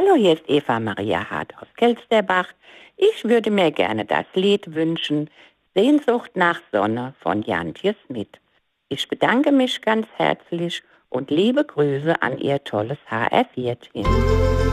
Hallo, hier ist Eva Maria Hart aus Kelsterbach. Ich würde mir gerne das Lied wünschen, Sehnsucht nach Sonne von Jantje Smith. Ich bedanke mich ganz herzlich und liebe Grüße an Ihr tolles HR4-Team.